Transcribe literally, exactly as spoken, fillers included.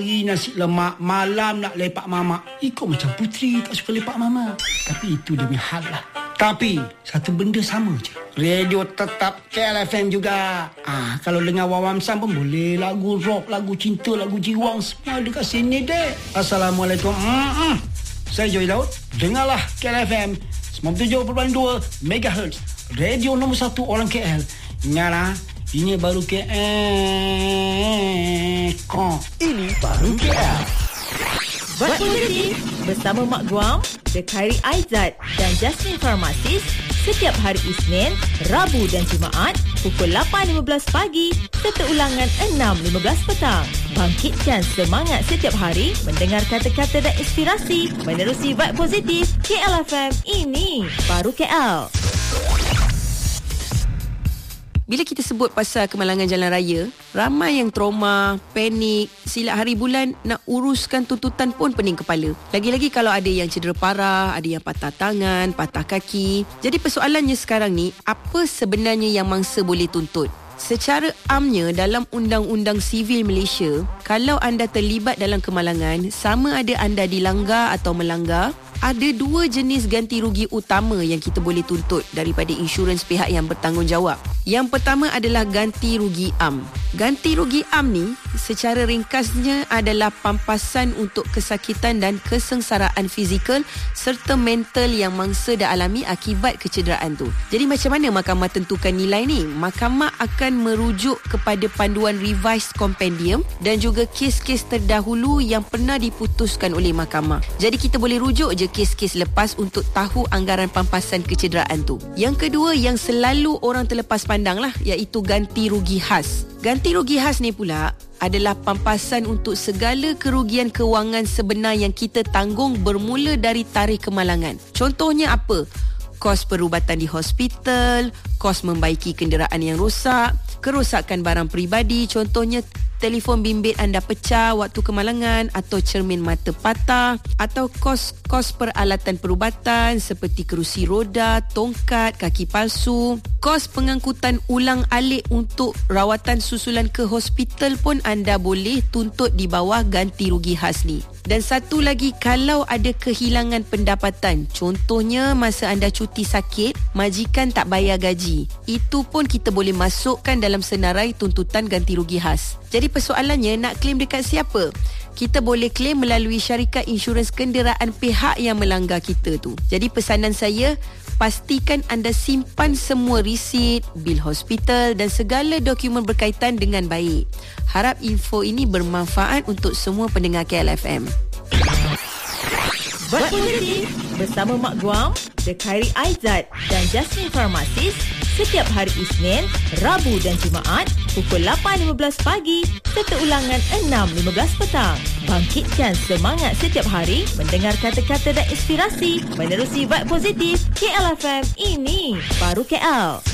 Nasi lemak, malam nak lepak mama. Ikut macam Putri tak suka lepak mama. Tapi itu dia punya hal lah. Tapi satu benda sama je, radio tetap K L F M juga. Ah, kalau dengar Wawam Sam pun boleh. Lagu rock, lagu cinta, lagu jiwang, semua ada kat sini dek. Assalamualaikum. Mm-mm. Saya Joy Daud. Dengarlah K L F M sembilan puluh tujuh perpuluhan dua megahertz, radio nombor satu orang K L. Ingatlah, ini baru K L. Ini baru K L. Buat Positif bersama Mak Guam, The Khairi Aizat dan Jasmine Pharmacist setiap hari Isnin, Rabu dan Jumaat pukul lapan lima belas pagi serta ulangan enam lima belas petang. Bangkitkan semangat setiap hari mendengar kata-kata dan inspirasi menerusi Vibe Positif K L F M. Ini baru K L. Bila kita sebut pasal kemalangan jalan raya, ramai yang trauma, panik, silap hari bulan, nak uruskan tuntutan pun pening kepala. Lagi-lagi kalau ada yang cedera parah, ada yang patah tangan, patah kaki. Jadi persoalannya sekarang ni, apa sebenarnya yang mangsa boleh tuntut? Secara amnya dalam Undang-Undang Sivil Malaysia, kalau anda terlibat dalam kemalangan, sama ada anda dilanggar atau melanggar, ada dua jenis ganti rugi utama yang kita boleh tuntut daripada insurans pihak yang bertanggungjawab. Yang pertama adalah ganti rugi am. Ganti rugi am ni secara ringkasnya adalah pampasan untuk kesakitan dan kesengsaraan fizikal serta mental yang mangsa dah alami akibat kecederaan tu. Jadi macam mana mahkamah tentukan nilai ni? Mahkamah akan merujuk kepada panduan revised compendium dan juga kes-kes terdahulu yang pernah diputuskan oleh mahkamah. Jadi kita boleh rujuk je kes-kes lepas untuk tahu anggaran pampasan kecederaan tu. Yang kedua yang selalu orang terlepas pandang lah, iaitu ganti rugi khas. Ganti rugi khas ni pula adalah pampasan untuk segala kerugian kewangan sebenar yang kita tanggung bermula dari tarikh kemalangan. Contohnya apa? Kos perubatan di hospital, kos membaiki kenderaan yang rosak, kerosakan barang peribadi, contohnya telefon bimbit anda pecah waktu kemalangan atau cermin mata patah, atau kos-kos peralatan perubatan seperti kerusi roda, tongkat, kaki palsu, kos pengangkutan ulang alik untuk rawatan susulan ke hospital pun anda boleh tuntut di bawah ganti rugi khas ni. Dan satu lagi, kalau ada kehilangan pendapatan, contohnya masa anda cuti sakit, majikan tak bayar gaji, itu pun kita boleh masukkan dalam senarai tuntutan ganti rugi khas. Jadi persoalannya, nak claim dekat siapa? Kita boleh claim melalui syarikat insurans kenderaan pihak yang melanggar kita tu. Jadi pesanan saya, pastikan anda simpan semua resit, bil hospital dan segala dokumen berkaitan dengan baik. Harap info ini bermanfaat untuk semua pendengar K L F M. Buat Positif bersama Mak Guam, The Khairi Aizat dan Jasmine Pharmacist setiap hari Isnin, Rabu dan Jumaat pukul lapan lima belas pagi serta ulangan enam lima belas petang. Bangkitkan semangat setiap hari mendengar kata-kata dan inspirasi menerusi Vibe Positif K L F M. Ini baru K L.